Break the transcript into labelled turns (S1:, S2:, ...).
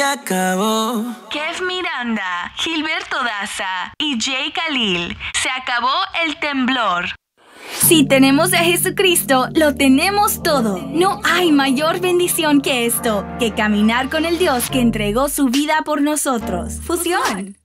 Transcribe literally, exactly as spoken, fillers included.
S1: acabó.
S2: Kev Miranda, Gilberto Daza y Jay Khalil. Se acabó el temblor.
S3: Si tenemos a Jesucristo, lo tenemos todo. No hay mayor bendición que esto, que caminar con el Dios que entregó su vida por nosotros. Fusión.